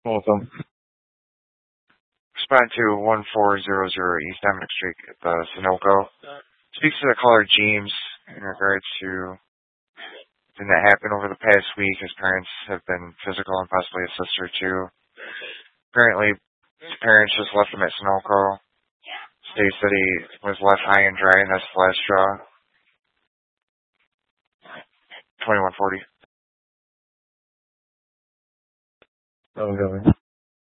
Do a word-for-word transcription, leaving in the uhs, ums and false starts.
Welcome. Respond to one four zero zero East Dominic Street at the Sunoco. Speaks to the caller James in regards to something that happened over the past week. His parents have been physical and possibly his sister too. Apparently, his parents just left him at Sunoco. States that he was left high and dry, and that's the last straw. twenty-one forty. Oh, going.